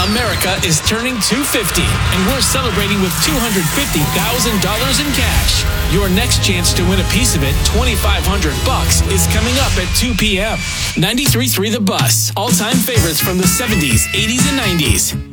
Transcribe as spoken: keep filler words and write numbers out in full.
America is turning two hundred fifty, and we're celebrating with two hundred fifty thousand dollars in cash. Your next chance to win a piece of it, twenty-five hundred bucks, is coming up at two p.m. ninety-three point three The Bus. All-time favorites from the seventies, eighties, and nineties.